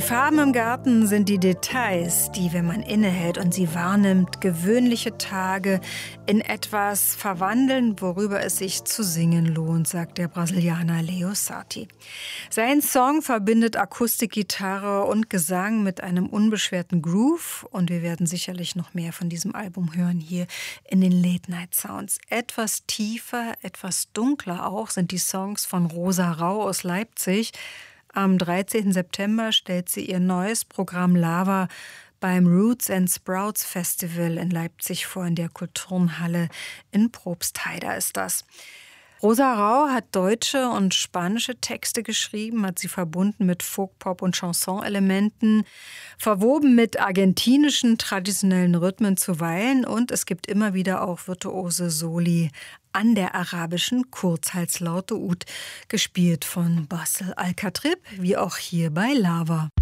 Farben im Garten sind die Details, die, wenn man innehält und sie wahrnimmt, gewöhnliche Tage in etwas verwandeln, worüber es sich zu singen lohnt, sagt der Brasilianer Leo Saty. Sein Song verbindet Akustikgitarre und Gesang mit einem unbeschwerten Groove und wir werden sicherlich noch mehr von diesem Album hören hier in den Late Night Sounds. Etwas tiefer, etwas dunkler auch sind die Songs von Rosa Rau aus Leipzig. Am 13. September stellt sie ihr neues Programm Lava beim Roots and Sprouts Festival in Leipzig vor, in der Kulturnhalle in Probstheida ist das. Rosa Rau hat deutsche und spanische Texte geschrieben, hat sie verbunden mit Folk-Pop- und Chanson-Elementen, verwoben mit argentinischen traditionellen Rhythmen zuweilen und es gibt immer wieder auch virtuose Soli an der arabischen Kurzhalslaute Ud, gespielt von Bassel Al-Khatrib, wie auch hier bei Lava.